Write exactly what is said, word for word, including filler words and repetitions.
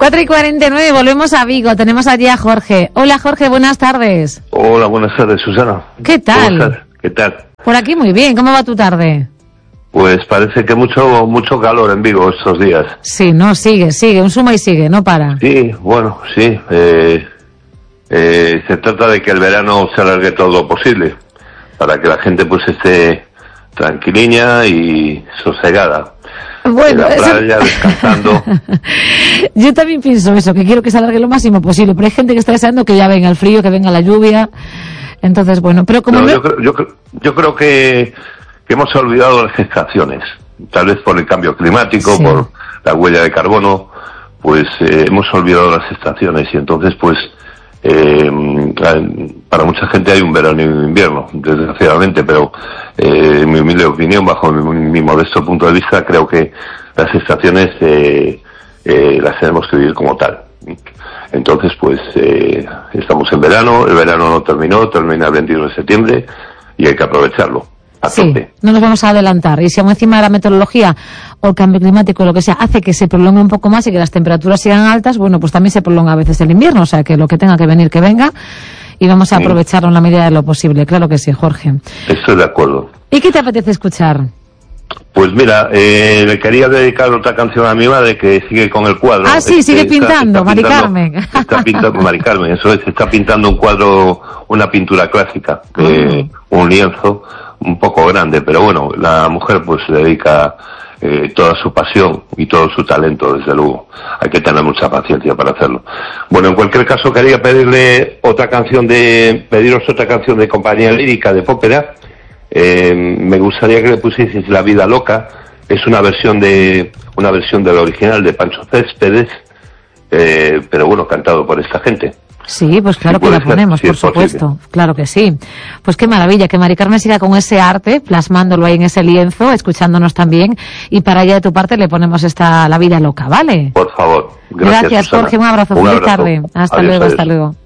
cuatro y cuarenta y nueve, volvemos a Vigo. Tenemos allí a Jorge. Hola, Jorge, buenas tardes. Hola, buenas tardes, Susana. ¿Qué tal? ¿Cómo estás? ¿Qué tal? Por aquí muy bien. ¿Cómo va tu tarde? Pues parece que mucho mucho calor en Vigo estos días. Sí, no, sigue, sigue. Un suma y sigue, no para. Sí, bueno, sí. Eh, eh, se trata de que el verano se alargue todo lo posible, para que la gente pues esté tranquiliña y sosegada. Bueno, en la playa, eso... descansando. Yo también pienso eso, que quiero que se alargue lo máximo posible, pero hay gente que está deseando que ya venga el frío, que venga la lluvia. Entonces, bueno, pero como... No, me... yo, creo, yo, yo creo que, que hemos olvidado las estaciones, tal vez por el cambio climático, sí. por la huella de carbono, pues eh, hemos olvidado las estaciones y entonces pues eh, para mucha gente hay un verano y un invierno, desgraciadamente, pero eh, en mi humilde opinión, bajo mi, mi modesto punto de vista, creo que las estaciones eh, eh, las tenemos que vivir como tal. Entonces, pues, eh, estamos en verano, el verano no terminó, termina el veintiuno de septiembre y hay que aprovecharlo. A sí, tope. No nos vamos a adelantar. Y si aún encima de la meteorología o el cambio climático o lo que sea hace que se prolongue un poco más y que las temperaturas sigan altas, bueno, pues también se prolonga a veces el invierno, o sea que lo que tenga que venir, que venga, y vamos a aprovecharlo en la medida de lo posible. Claro que sí, Jorge. Estoy de acuerdo. ¿Y qué te apetece escuchar? Pues mira, eh, le quería dedicar otra canción a mi madre que sigue con el cuadro. Ah, sí, este, sigue pintando, está, está Mari pintando, Carmen. Está pintando, Mari Carmen, eso es, está pintando un cuadro, una pintura clásica, eh, uh-huh. un lienzo un poco grande, pero bueno, la mujer pues le dedica eh, toda su pasión y todo su talento, desde luego. Hay que tener mucha paciencia para hacerlo. Bueno, en cualquier caso quería pedirle otra canción de, pediros otra canción de Compañía Lírica, de Pópera. Eh, me gustaría que le pusieseis La Vida Loca. Es una versión de una versión del original de Pancho Céspedes, eh, pero bueno, cantado por esta gente. Sí, pues claro que la ponemos, por supuesto, claro que sí. Pues qué maravilla, que Mari Carmen siga con ese arte, plasmándolo ahí en ese lienzo, escuchándonos también, y para allá de tu parte le ponemos esta La Vida Loca, ¿vale? Por favor. Gracias, gracias Jorge, un abrazo, feliz tarde. Hasta luego, hasta luego.